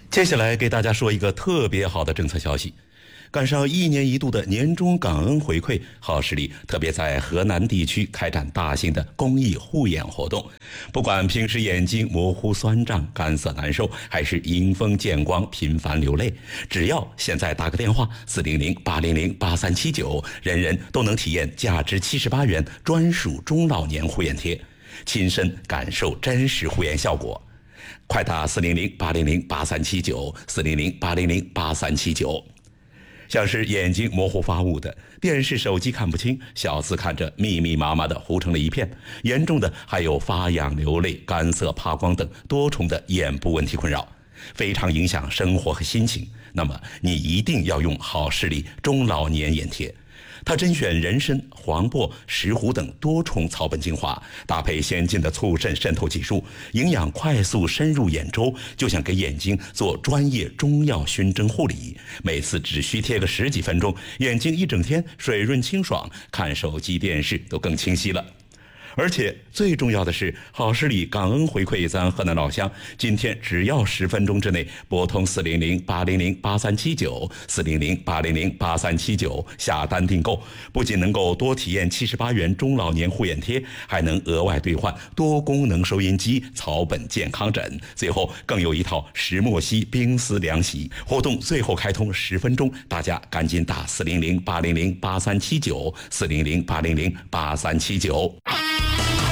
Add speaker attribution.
Speaker 1: 接下来给大家说一个特别好的政策消息，赶上1年1度的年终感恩回馈，好视力特别在河南地区开展大型的公益护眼活动。不管平时眼睛模糊酸胀、干涩难受，还是迎风见光频繁流泪，只要现在打个电话400-800-8379，人人都能体验价值78元专属中老年护眼贴，亲身感受真实护眼效果。快打400-800-8379，400-800-8379。像是眼睛模糊发雾的，电视手机看不清，小字看着密密麻麻的糊成了一片，严重的还有发痒流泪、干涩怕光等多重的眼部问题困扰，非常影响生活和心情。那么你一定要用好视力中老年眼贴。它甄选人参、黄柏、石斛等多重草本精华，搭配先进的促渗渗透技术，营养快速深入眼周，就像给眼睛做专业中药熏蒸护理。每次只需贴个10几分钟，眼睛一整天水润清爽，看手机电视都更清晰了。而且最重要的是，好视力感恩回馈咱河南老乡，今天只要10分钟之内拨通400-800-8379，400-800-8379下单订购，不仅能够多体验78元中老年护眼贴，还能额外兑换多功能收音机、草本健康枕，最后更有一套石墨烯冰丝凉席。活动最后开通10分钟，大家赶紧打400-800-8379，400-800-8379。